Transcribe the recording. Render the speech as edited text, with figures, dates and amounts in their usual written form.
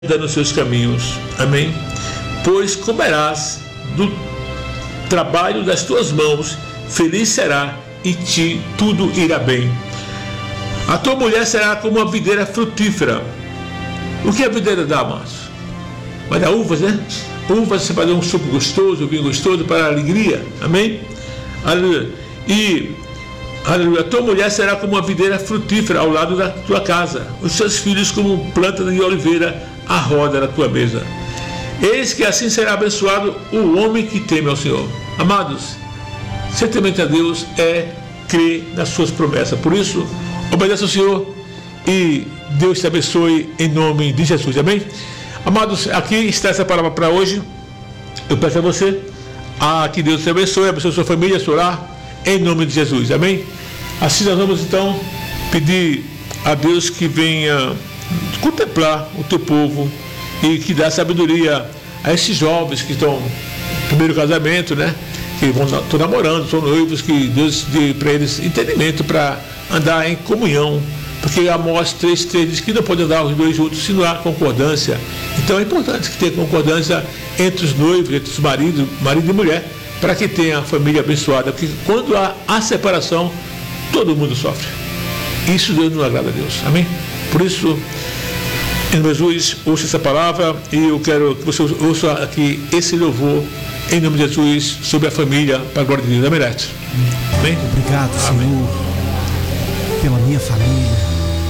nos seus caminhos. Amém? Pois comerás do trabalho das tuas mãos, feliz será e ti tudo irá bem. A tua mulher será como uma videira frutífera. O que a videira dá, amados? Vai dar uvas, né? Uvas, você vai dar um suco gostoso, um vinho gostoso para a alegria. Amém? Aleluia. E aleluia, a tua mulher será como uma videira frutífera ao lado da tua casa, os seus filhos como planta de oliveira à roda da tua mesa. Eis que assim será abençoado o homem que teme ao Senhor. Amados, ser temente a Deus é crer nas suas promessas. Por isso, obedeça ao Senhor e Deus te abençoe em nome de Jesus. Amém? Amados, aqui está essa palavra para hoje. Eu peço a você que Deus te abençoe a sua família, a sua lar, em nome de Jesus. Amém? Assim nós vamos então pedir a Deus que venha contemplar o teu povo e que dá sabedoria a esses jovens que estão no primeiro casamento, né? Que estão namorando, são noivos, que Deus dê para eles entendimento para andar em comunhão, porque Amós 3:3 diz que não pode andar os dois juntos se não há concordância. Então é importante que tenha concordância entre os noivos, entre os marido e mulher, para que tenha a família abençoada, porque quando há separação, todo mundo sofre. Isso Deus não agrada a Deus. Amém? Por isso, em nome de Jesus, ouça essa palavra e eu quero que você ouça aqui esse louvor em nome de Jesus sobre a família, para a glória de Deus. Amém? Obrigado, Senhor, pela minha família.